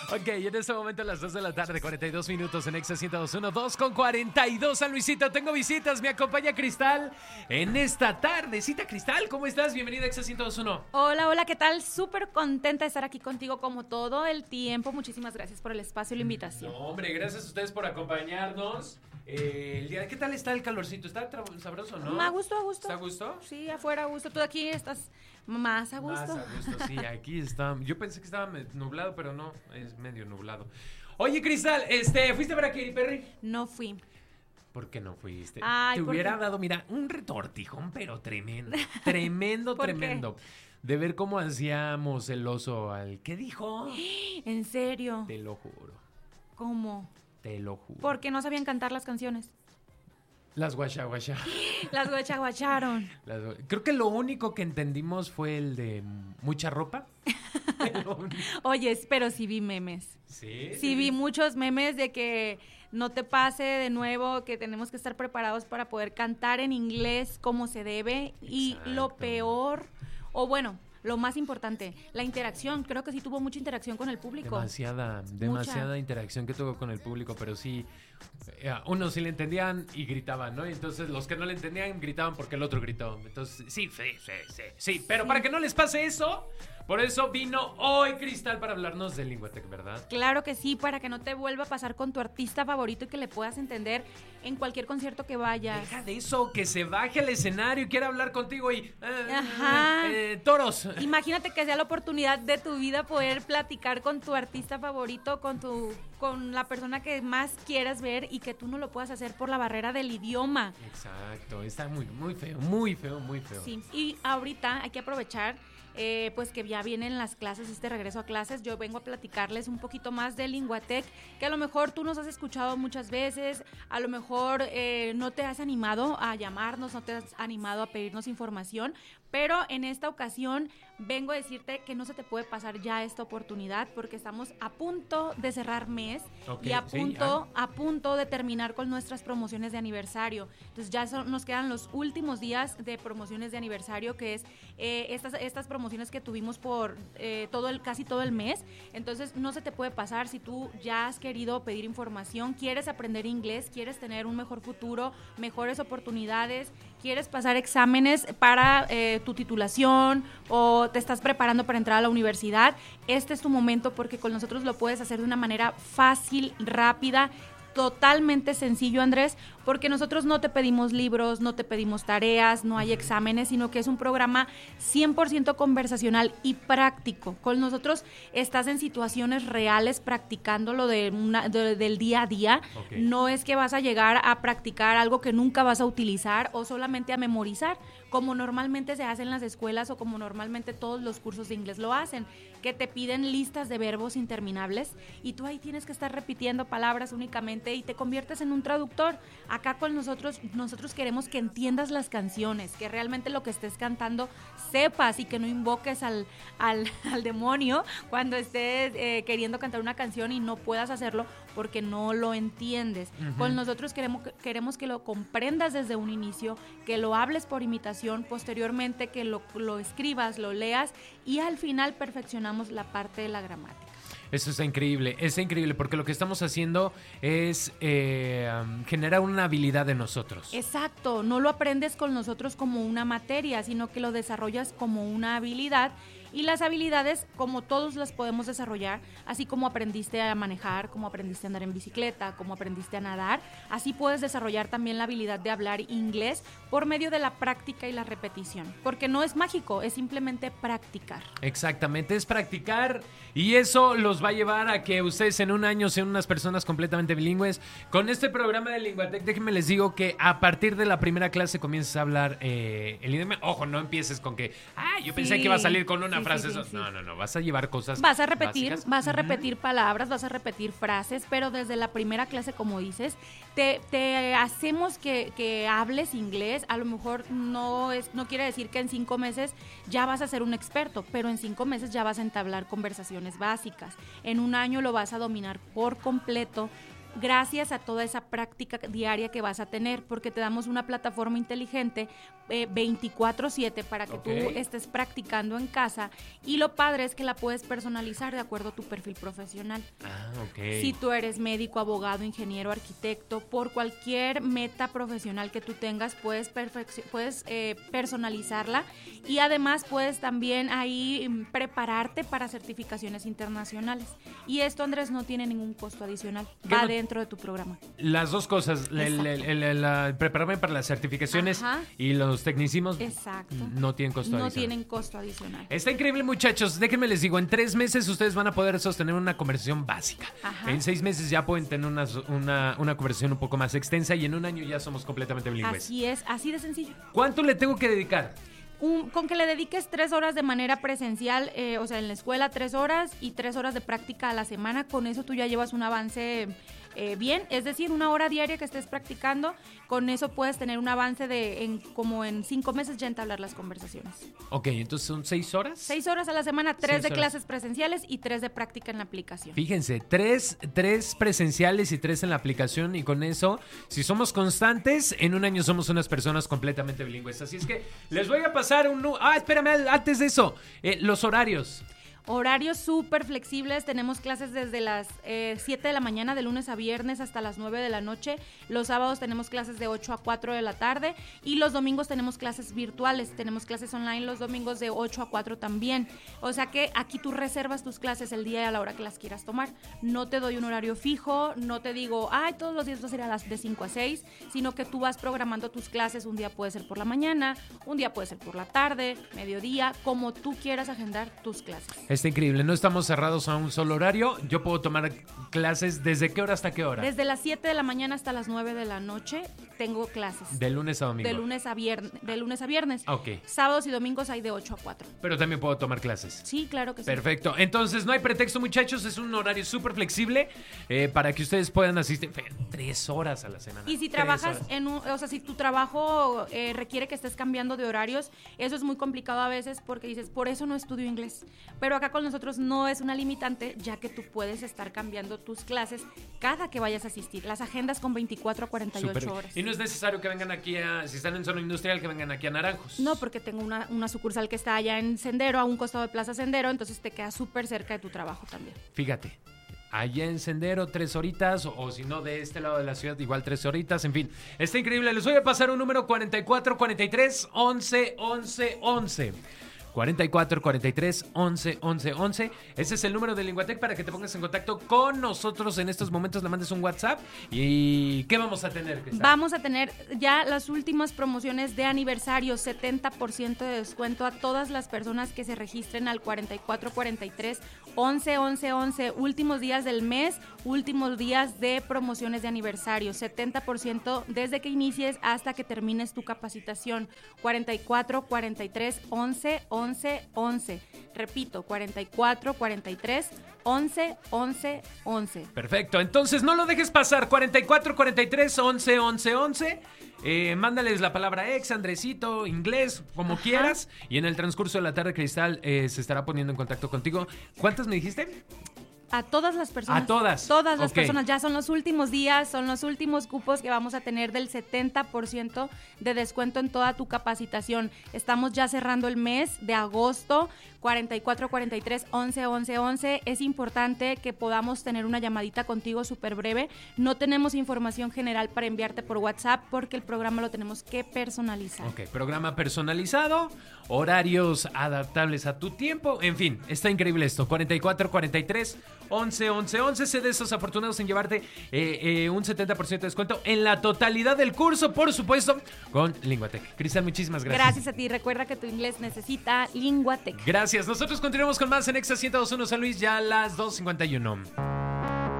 Ok, en este momento a las 2 de la tarde, 42 minutos en Exa 102.1, 2:42. San Luisito, tengo visitas, me acompaña Cristal en esta tardecita. Cristal, ¿cómo estás? Bienvenida a Exa 102.1. Hola, ¿qué tal? Súper contenta de estar aquí contigo como todo el tiempo. Muchísimas gracias por el espacio y la invitación. No, hombre, gracias a ustedes por acompañarnos. El día, ¿qué tal está el calorcito? ¿Está sabroso, no? A gusto. ¿Está a gusto? Sí, afuera a gusto. Tú aquí estás más a gusto. Más a gusto, sí, aquí está. Yo pensé que estaba nublado, pero no, es medio nublado. Oye, Cristal, ¿fuiste a ver a Katy Perry? No fui. ¿Por qué no fuiste? Ay, te hubiera porque... dado, mira, un retortijón, pero tremendo. Tremendo, ¿Por tremendo. De ver cómo hacíamos el oso al... ¿Qué dijo? ¿En serio? Te lo juro. ¿Cómo? Te lo juro. Porque no sabían cantar las canciones. Las guachaguachá. Las guachaguacharon. Creo que lo único que entendimos fue el de mucha ropa. Oye, pero sí vi memes. Sí. Sí vi muchos memes de que no te pase de nuevo, que tenemos que estar preparados para poder cantar en inglés como se debe. Y Exacto. lo peor, o bueno, lo más importante, la interacción. Creo que sí tuvo mucha interacción con el público. Demasiada interacción que tuvo con el público, pero sí, unos sí le entendían y gritaban, ¿no? Y entonces los que no le entendían gritaban porque el otro gritó. Entonces, sí. Pero Sí. para que no les pase eso, por eso vino hoy Cristal para hablarnos de Linguatec, ¿verdad? Claro que sí, para que no te vuelva a pasar con tu artista favorito y que le puedas entender en cualquier concierto que vayas. Deja de eso, que se baje al escenario y quiera hablar contigo y... Ajá. Toros. Imagínate que sea la oportunidad de tu vida poder platicar con tu artista favorito, con la persona que más quieras ver y que tú no lo puedas hacer por la barrera del idioma. Exacto, está muy feo. Sí, y ahorita hay que aprovechar pues que ya vienen las clases, este regreso a clases. Yo vengo a platicarles un poquito más de Linguatec, que a lo mejor tú nos has escuchado muchas veces, a lo mejor no te has animado a llamarnos, no te has animado a pedirnos información, pero en esta ocasión vengo a decirte que no se te puede pasar ya esta oportunidad porque estamos a punto de cerrar mes. Okay, y a sí, punto de terminar con nuestras promociones de aniversario. Entonces ya nos quedan los últimos días de promociones de aniversario, que es estas promociones que tuvimos por casi todo el mes. Entonces no se te puede pasar si tú ya has querido pedir información, quieres aprender inglés, quieres tener un mejor futuro, mejores oportunidades, quieres pasar exámenes para tu titulación o te estás preparando para entrar a la universidad. Este es tu momento porque con nosotros lo puedes hacer de una manera fácil, rápida, totalmente sencillo, Andrés, porque nosotros no te pedimos libros, no te pedimos tareas, no hay exámenes, sino que es un programa 100% conversacional y práctico. Con nosotros estás en situaciones reales practicando del día a día. Okay. No es que vas a llegar a practicar algo que nunca vas a utilizar o solamente a memorizar, como normalmente se hace en las escuelas o como normalmente todos los cursos de inglés lo hacen, que te piden listas de verbos interminables y tú ahí tienes que estar repitiendo palabras únicamente y te conviertes en un traductor. Acá con nosotros queremos que entiendas las canciones, que realmente lo que estés cantando sepas y que no invoques al demonio cuando estés queriendo cantar una canción y no puedas hacerlo porque no lo entiendes. Uh-huh. Con nosotros queremos que lo comprendas desde un inicio, que lo hables por imitación, posteriormente que lo escribas, lo leas y al final perfeccionamos la parte de la gramática. Eso está increíble porque lo que estamos haciendo es generar una habilidad de nosotros. Exacto, no lo aprendes con nosotros como una materia, sino que lo desarrollas como una habilidad. Y las habilidades, como todos las podemos desarrollar, así como aprendiste a manejar, como aprendiste a andar en bicicleta, como aprendiste a nadar, así puedes desarrollar también la habilidad de hablar inglés por medio de la práctica y la repetición. Porque no es mágico, es simplemente practicar. Exactamente, es practicar y eso los va a llevar a que ustedes en un año sean unas personas completamente bilingües. Con este programa de Linguatec, déjenme les digo que a partir de la primera clase comiences a hablar el idioma. Ojo, no empieces con que, yo pensé que iba a salir con una frase. Sí. No, vas a llevar cosas vas a repetir, básicas. Vas a repetir palabras, vas a repetir frases, pero desde la primera clase, como dices, te hacemos que hables inglés. A lo mejor no quiere decir que en 5 meses ya vas a ser un experto, pero en 5 meses ya vas a entablar conversaciones básicas. En un año lo vas a dominar por completo gracias a toda esa práctica diaria que vas a tener, porque te damos una plataforma inteligente 24/7 para que tú estés practicando en casa, y lo padre es que la puedes personalizar de acuerdo a tu perfil profesional. Si tú eres médico, abogado, ingeniero, arquitecto, por cualquier meta profesional que tú tengas, puedes personalizarla, y además puedes también ahí prepararte para certificaciones internacionales. Y esto, Andrés, no tiene ningún costo adicional, va dentro de tu programa. Las dos cosas, prepararme para las certificaciones y los tecnicismos no tienen costo adicional. No tienen costo adicional. Está increíble, muchachos. Déjenme les digo, en 3 meses ustedes van a poder sostener una conversación básica. En 6 meses ya pueden tener una conversación un poco más extensa, y en un año ya somos completamente bilingües. Así es, así de sencillo. ¿Cuánto le tengo que dedicar? Con que le dediques 3 horas de manera presencial, o sea, en la escuela 3 horas y 3 horas de práctica a la semana, con eso tú ya llevas un avance bien, es decir, 1 hora diaria que estés practicando, con eso puedes tener un avance como en 5 meses ya entablar las conversaciones. Ok, entonces son 6 horas. 6 horas a la semana, 3 de clases presenciales y 3 de práctica en la aplicación. Fíjense, 3 presenciales y 3 en la aplicación, y con eso, si somos constantes, en un año somos unas personas completamente bilingües. Así es que les voy a pasar espérame, antes de eso, los horarios. Horarios súper flexibles, tenemos clases desde las 7 de la mañana de lunes a viernes hasta las 9 de la noche. Los sábados tenemos clases de 8 a 4 de la tarde, y los domingos tenemos clases virtuales, tenemos clases online los domingos de 8 a 4 también. O sea que aquí tú reservas tus clases el día y a la hora que las quieras tomar. No te doy un horario fijo, no te digo, todos los días va a ser de 5 a 6, sino que tú vas programando tus clases. Un día puede ser por la mañana, un día puede ser por la tarde, mediodía, como tú quieras agendar tus clases. Está increíble, no estamos cerrados a un solo horario. Yo puedo tomar clases ¿desde qué hora hasta qué hora? Desde las 7 de la mañana hasta las 9 de la noche tengo clases. ¿De lunes a domingo? De lunes a viernes. Ok. Sábados y domingos hay de 8 a 4. Pero también puedo tomar clases. Sí, claro que sí. Perfecto. Entonces no hay pretexto, muchachos. Es un horario súper flexible para que ustedes puedan asistir 3 horas a la semana. Y si trabajas si tu trabajo requiere que estés cambiando de horarios, eso es muy complicado a veces, porque dices, por eso no estudio inglés. Pero acá con nosotros no es una limitante, ya que tú puedes estar cambiando tus clases cada que vayas a asistir. Las agendas con 24 a 48 horas. Y no es necesario que vengan aquí si están en zona industrial, que vengan aquí a Naranjos. No, porque tengo una sucursal que está allá en Sendero, a un costado de Plaza Sendero, entonces te queda súper cerca de tu trabajo también. Fíjate, allá en Sendero 3 horitas, o si no, de este lado de la ciudad igual 3 horitas, en fin. Está increíble. Les voy a pasar un número: 44 43 11 11 11. 44 43 11 11 11. Ese es el número de Linguatec para que te pongas en contacto con nosotros en estos momentos. Le mandes un WhatsApp. ¿Y qué vamos a tener, Cristal? Vamos a tener ya las últimas promociones de aniversario, 70% de descuento a todas las personas que se registren al 44 43 11 11 11. Últimos días del mes, últimos días de promociones de aniversario, 70% desde que inicies hasta que termines tu capacitación. 44 43 11 11 11. Repito, 44 43 11 11 11. Perfecto, entonces no lo dejes pasar. 44 43 11 11 11. Mándales la palabra ex, Andresito, inglés, como quieras. Y en el transcurso de la tarde, Cristal se estará poniendo en contacto contigo. ¿Cuántas me dijiste? A todas las personas. A todas. Todas las personas. Ya son los últimos días, son los últimos cupos que vamos a tener del 70% de descuento en toda tu capacitación. Estamos ya cerrando el mes de agosto. 44 43 11 11 11. Es importante que podamos tener una llamadita contigo súper breve. No tenemos información general para enviarte por WhatsApp porque el programa lo tenemos que personalizar. Ok, programa personalizado, horarios adaptables a tu tiempo. En fin, está increíble esto. 44 43 11 11 11. Sé de esos afortunados en llevarte un 70% de descuento en la totalidad del curso, por supuesto, con Linguatec. Cristal, muchísimas gracias. Gracias a ti. Recuerda que tu inglés necesita Linguatec. Gracias. Nosotros continuamos con más en Exa 102.1 San Luis, ya a las 2:51.